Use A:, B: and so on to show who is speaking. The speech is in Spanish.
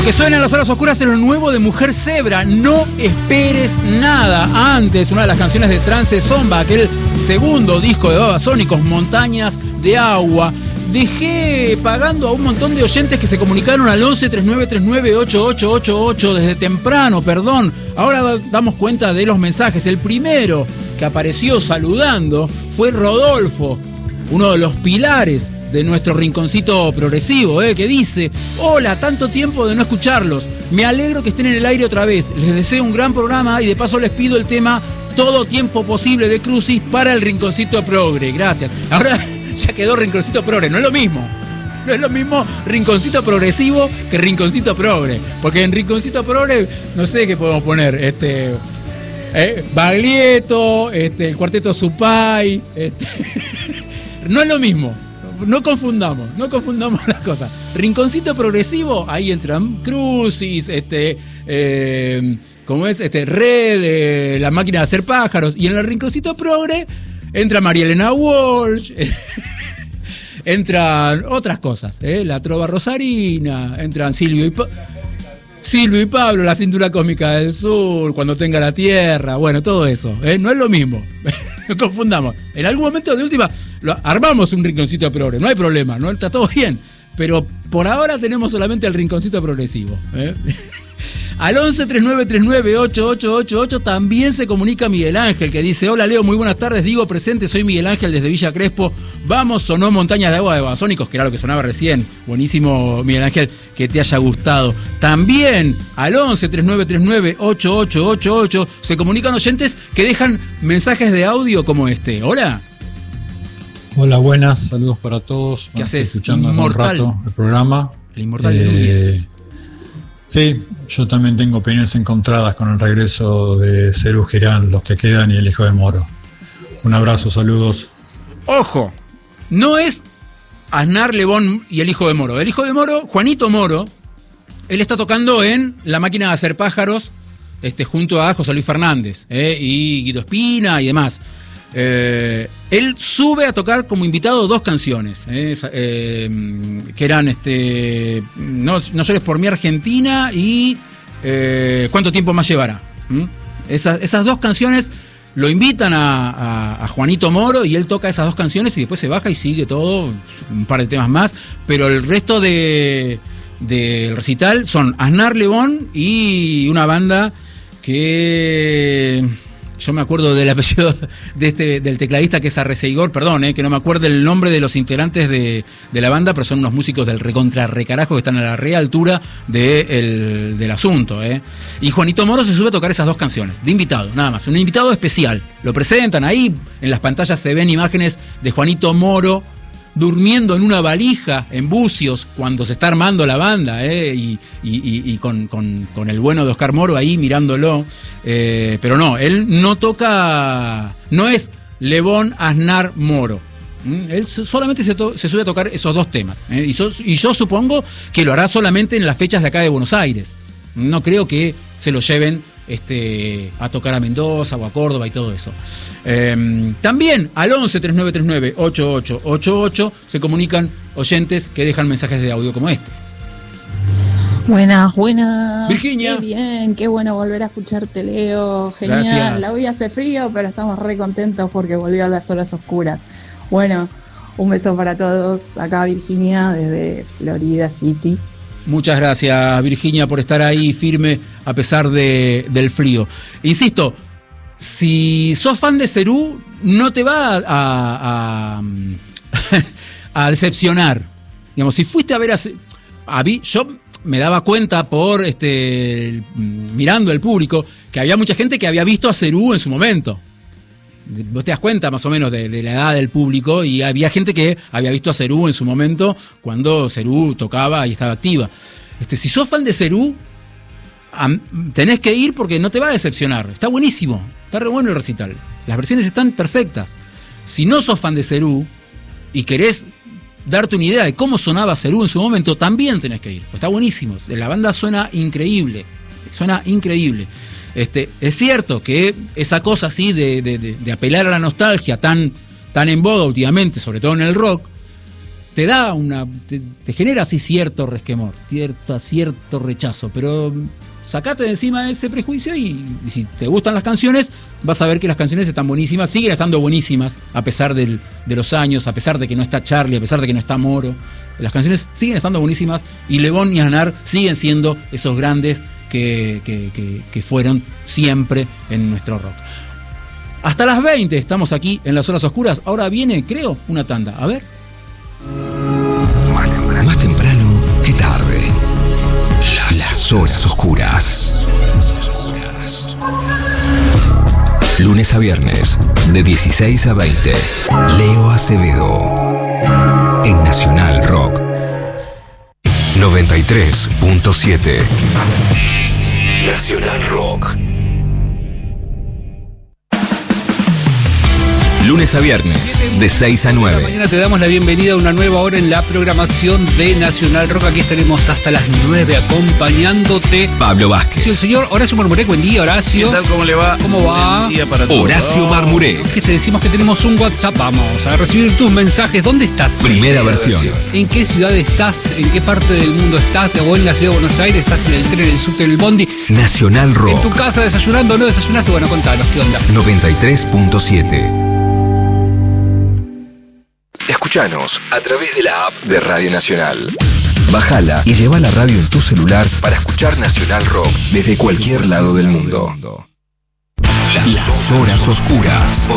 A: que suena en las horas oscuras es lo nuevo de Mujer Zebra. No esperes nada. Antes, una de las canciones de Trance Zomba, aquel segundo disco de Babasónicos, Montañas de Agua. Dejé pagando a un montón de oyentes que se comunicaron al 11 39 39 8888 desde temprano, perdón. Ahora damos cuenta de los mensajes. El primero que apareció saludando fue Rodolfo, uno de los pilares de nuestro rinconcito progresivo, que dice: hola, tanto tiempo de no escucharlos, me alegro que estén en el aire otra vez, les deseo un gran programa y de paso les pido el tema Todo Tiempo Posible de Crucis para el rinconcito progre, gracias. Ahora ya quedó rinconcito progre, no es lo mismo. No es lo mismo rinconcito progresivo que rinconcito progre, porque en rinconcito progre no sé qué podemos poner, Baglietto, el cuarteto Supay, no es lo mismo. No confundamos las cosas. Rinconcito progresivo, ahí entran Crucis, ¿cómo es? Red, La Máquina de Hacer Pájaros. Y en el rinconcito progre entra María Elena Walsh, entran otras cosas, la trova rosarina, entran Silvio y Pablo, La Cintura Cósmica del Sur, Cuando Tenga la Tierra, bueno, todo eso, no es lo mismo. No confundamos. En algún momento de última armamos un rinconcito progre, no hay problema, no está todo bien, pero por ahora tenemos solamente el rinconcito progresivo. Al 11 39 39 8888 también se comunica Miguel Ángel, que dice: hola Leo, muy buenas tardes, digo presente, soy Miguel Ángel desde Villa Crespo. Vamos, sonó Montañas de Agua de Babasónicos, que era lo que sonaba recién. Buenísimo, Miguel Ángel, que te haya gustado. También al 11 39 39 8888 se comunican oyentes que dejan mensajes de audio como este. Hola.
B: Hola, buenas, saludos para todos.
A: ¿Qué haces?
B: Escuchando
A: Inmortal.
B: Un rato el programa.
A: El Inmortal de Núñez.
B: Sí, yo también tengo opiniones encontradas con el regreso de Serú Girán, Los que quedan y El hijo de Moro. Un abrazo, saludos.
A: Ojo, no es Aznar, Lebón y El hijo de Moro. El hijo de Moro, Juanito Moro, él está tocando en La Máquina de Hacer Pájaros, junto a José Luis Fernández, y Guido Espina y demás. Él sube a tocar como invitado 2 canciones, que eran no llores por mí, Argentina, y ¿Cuánto tiempo más llevará? Esas 2 canciones lo invitan a Juanito Moro y él toca esas 2 canciones y después se baja y sigue todo, un par de temas más, pero el resto del recital son Aznar, Lebón y una banda que yo me acuerdo del apellido del tecladista, que es Arreceigor, perdón, que no me acuerdo el nombre de los integrantes de la banda, pero son unos músicos del recontra recarajo que están a la real altura del asunto. Y Juanito Moro se sube a tocar esas 2 canciones, de invitado, nada más, un invitado especial. Lo presentan ahí, en las pantallas se ven imágenes de Juanito Moro durmiendo en una valija en Bucios cuando se está armando la banda, y con el bueno de Oscar Moro ahí mirándolo, pero no, él no toca, no es Lebón, Aznar, Moro. Él solamente se sube a tocar esos 2 temas, y yo supongo que lo hará solamente en las fechas de acá de Buenos Aires. No creo que se lo lleven a tocar a Mendoza o a Córdoba y todo eso. También al 11 39 39 8888 se comunican oyentes que dejan mensajes de audio como este.
C: Buenas.
A: Virginia.
C: Qué bien, qué bueno volver a escucharte, Leo. Genial.
A: Gracias.
C: La hoy hace frío, pero estamos re contentos porque volvió a las horas oscuras. Bueno, un beso para todos. Acá Virginia desde Florida City.
A: Muchas gracias, Virginia, por estar ahí firme a pesar del frío. Insisto, si sos fan de Serú, no te va a decepcionar. Digamos, si fuiste a ver yo me daba cuenta por mirando el público que había mucha gente que había visto a Serú en su momento. Vos te das cuenta más o menos de la edad del público, y había gente que había visto a Serú en su momento cuando Serú tocaba y estaba activa. Si sos fan de Serú, tenés que ir porque no te va a decepcionar. Está buenísimo, está re bueno el recital. Las versiones están perfectas. Si no sos fan de Serú y querés darte una idea de cómo sonaba Serú en su momento, también tenés que ir. Está buenísimo. La banda suena increíble. Es cierto que esa cosa así de apelar a la nostalgia tan en boga últimamente, sobre todo en el rock, te da te genera así cierto resquemor, cierto rechazo, pero sacate de encima ese prejuicio y si te gustan las canciones, vas a ver que las canciones están buenísimas, siguen estando buenísimas a pesar de los años, a pesar de que no está Charlie, a pesar de que no está Moro. Las canciones siguen estando buenísimas y Le Bon y Aznar siguen siendo esos grandes que fueron siempre en nuestro rock. Hasta las 20 estamos aquí en Las Horas Oscuras. Ahora viene, creo, una tanda. A ver.
D: Más temprano que tarde. Las Horas Oscuras. Lunes a viernes, de 16 a 20. Leo Acevedo. En Nacional Rock. 93.7. Nacional Rock. Lunes a viernes, de 6 a 9.
E: Mañana te damos la bienvenida a una nueva hora en la programación de Nacional Rock. Aquí estaremos hasta las 9 acompañándote.
D: Pablo Vázquez.
E: Sí, el señor Horacio Marmurek. Buen día, Horacio.
F: ¿Qué tal? ¿Cómo le va?
E: ¿Cómo va?
F: Buen día para todos.
D: Horacio Marmurek.
E: Que te decimos que tenemos un WhatsApp. Vamos a recibir tus mensajes. ¿Dónde estás?
D: Primera versión.
E: ¿En qué ciudad estás? ¿En qué parte del mundo estás? ¿O en la ciudad de Buenos Aires? ¿Estás en el tren, en el subte, en el bondi?
D: Nacional Rock.
E: ¿En tu casa desayunando o no desayunaste? Bueno, contanos, ¿qué onda?
D: 93.7. Escuchanos a través de la app de Radio Nacional. Bájala y lleva la radio en tu celular para escuchar Nacional Rock desde cualquier lado del mundo. Las Horas Oscuras.